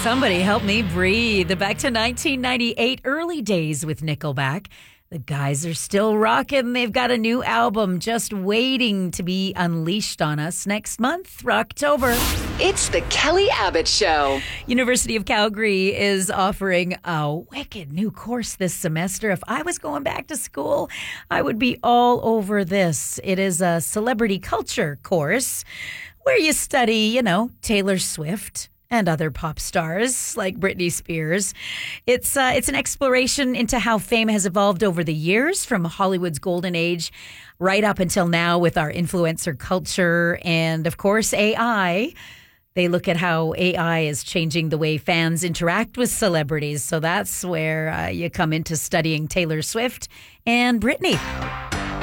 Somebody help me breathe. Back to 1998, early days with Nickelback. The guys are still rocking. They've got a new album just waiting to be unleashed on us next month, October. It's the Kelly Abbott Show. University of Calgary is offering a wicked new course this semester. If I was going back to school, I would be all over this. It is a celebrity culture course where you study, Taylor Swift and other pop stars like Britney Spears. It's an exploration into how fame has evolved over the years from Hollywood's golden age right up until now with our influencer culture and, of course, AI. They look at how AI is changing the way fans interact with celebrities. So that's where you come into studying Taylor Swift and Britney.